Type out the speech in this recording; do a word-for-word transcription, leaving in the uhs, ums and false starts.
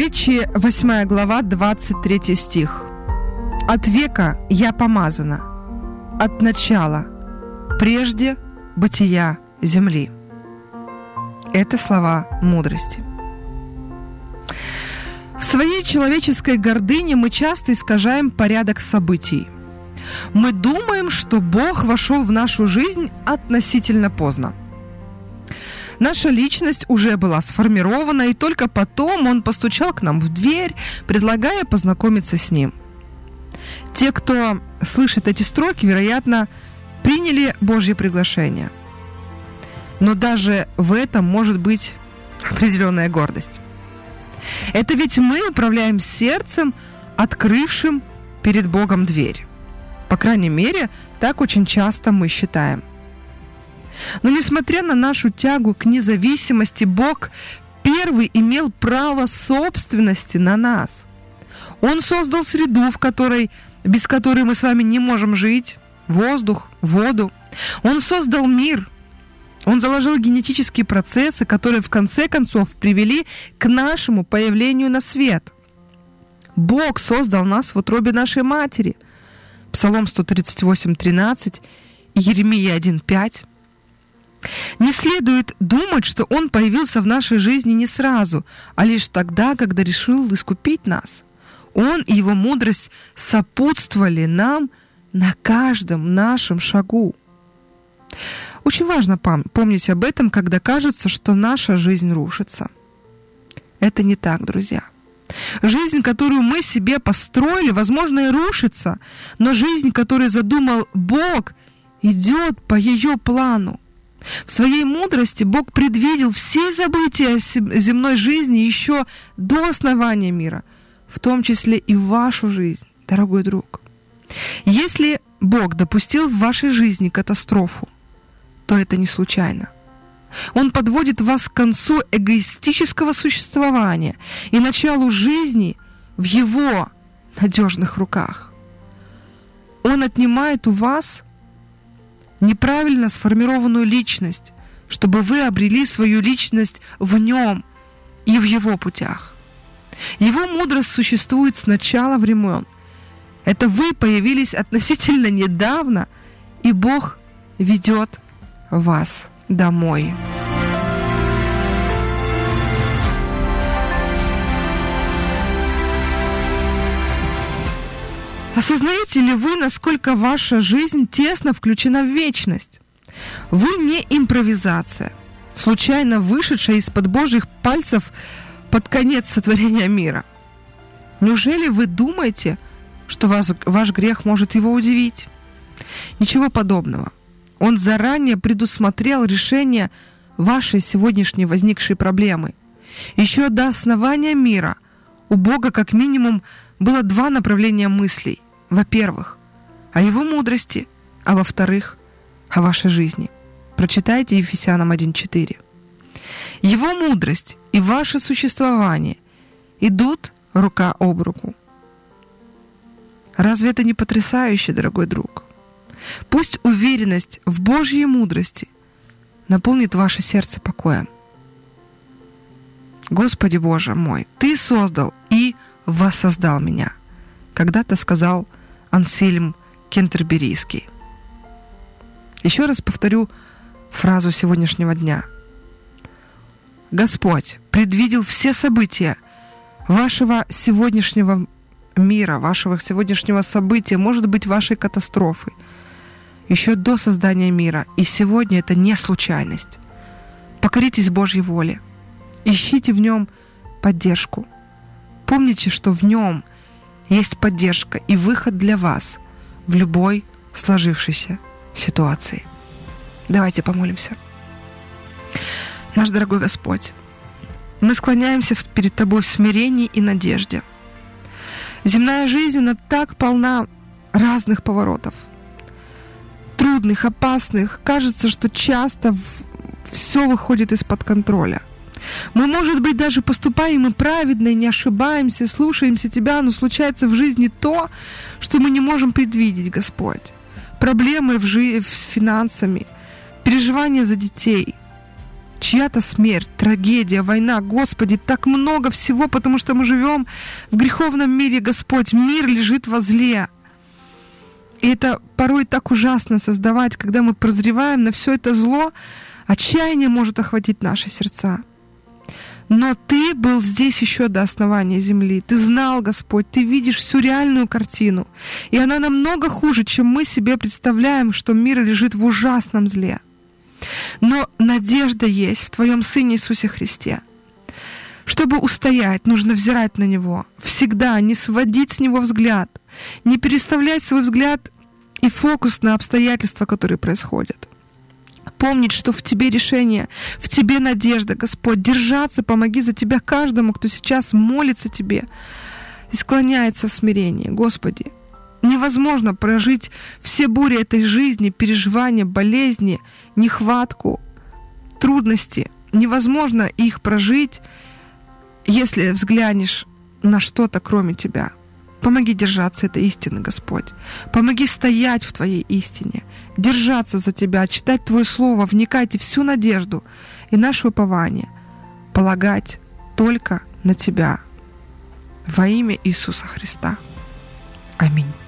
Притчи, восьмая глава, двадцать третий стих. «От века я помазана, от начала, прежде бытия земли». Это слова мудрости. В своей человеческой гордыне мы часто искажаем порядок событий. Мы думаем, что Бог вошел в нашу жизнь относительно поздно. Наша личность уже была сформирована, и только потом Он постучал к нам в дверь, предлагая познакомиться с Ним. Те, кто слышит эти строки, вероятно, приняли Божье приглашение. Но даже в этом может быть определенная гордость. Это ведь мы управляем сердцем, открывшим перед Богом дверь. По крайней мере, так очень часто мы считаем. Но несмотря на нашу тягу к независимости, Бог первый имел право собственности на нас. Он создал среду, в которой, без которой мы с вами не можем жить, воздух, воду. Он создал мир. Он заложил генетические процессы, которые в конце концов привели к нашему появлению на свет. Бог создал нас в утробе нашей матери. Псалом сто тридцать восемь, тринадцать, Иеремия один, пять. Не следует думать, что Он появился в нашей жизни не сразу, а лишь тогда, когда решил искупить нас. Он и Его мудрость сопутствовали нам на каждом нашем шагу. Очень важно помнить об этом, когда кажется, что наша жизнь рушится. Это не так, друзья. Жизнь, которую мы себе построили, возможно, и рушится, но жизнь, которую задумал Бог, идет по ее плану. В своей мудрости Бог предвидел все события земной жизни еще до основания мира, в том числе и вашу жизнь, дорогой друг. Если Бог допустил в вашей жизни катастрофу, то это не случайно. Он подводит вас к концу эгоистического существования и началу жизни в Его надежных руках. Он отнимает у вас неправильно сформированную личность, чтобы вы обрели свою личность в Нем и в Его путях. Его мудрость существует с начала времен. Это вы появились относительно недавно, и Бог ведет вас домой. Осознаете ли вы, насколько ваша жизнь тесно включена в вечность? Вы не импровизация, случайно вышедшая из-под Божьих пальцев под конец сотворения мира. Неужели вы думаете, что вас, ваш грех может его удивить? Ничего подобного. Он заранее предусмотрел решение вашей сегодняшней возникшей проблемы. Еще до основания мира у Бога как минимум было два направления мыслей. Во-первых, о Его мудрости, а во-вторых, о вашей жизни. Прочитайте Ефесянам один четыре. Его мудрость и ваше существование идут рука об руку. Разве это не потрясающе, дорогой друг? Пусть уверенность в Божьей мудрости наполнит ваше сердце покоем. Господи Боже мой, Ты создал и воссоздал меня, когда-то сказал Ансельм Кентерберийский. Еще раз повторю фразу сегодняшнего дня. Господь предвидел все события вашего сегодняшнего мира, вашего сегодняшнего события, может быть, вашей катастрофы, еще до создания мира. И сегодня это не случайность. Покоритесь Божьей воле. Ищите в Нем поддержку. Помните, что в Нем есть поддержка и выход для вас в любой сложившейся ситуации. Давайте помолимся. Наш дорогой Господь, мы склоняемся перед Тобой в смирении и надежде. Земная жизнь, она так полна разных поворотов. Трудных, опасных. Кажется, что часто все выходит из-под контроля. Мы, может быть, даже поступаем и праведно, и не ошибаемся, слушаемся Тебя, но случается в жизни то, что мы не можем предвидеть, Господь. Проблемы в жи- с финансами, переживания за детей. чья-то смерть, трагедия, война. Господи, так много всего, потому что мы живем в греховном мире, Господь. Мир лежит во зле. И это порой так ужасно создавать, когда мы прозреваем на все это зло, отчаяние может охватить наши сердца. Но Ты был здесь еще до основания земли. Ты знал, Господь, Ты видишь всю реальную картину. И она намного хуже, чем мы себе представляем, что мир лежит в ужасном зле. Но надежда есть в Твоем Сыне Иисусе Христе. Чтобы устоять, нужно взирать на Него. Всегда не сводить с Него взгляд, не переставлять свой взгляд и фокус на обстоятельства, которые происходят. Помнить, что в Тебе решение, в Тебе надежда, Господь. Держаться, помоги за Тебя каждому, кто сейчас молится Тебе и склоняется в смирении. Господи, невозможно прожить все бури этой жизни, переживания, болезни, нехватку, трудности. Невозможно их прожить, если взглянешь на что-то, кроме Тебя. Помоги держаться этой истины, Господь. Помоги стоять в Твоей истине, держаться за Тебя, читать Твое Слово, вникать и всю надежду и наше упование полагать только на Тебя. Во имя Иисуса Христа. Аминь.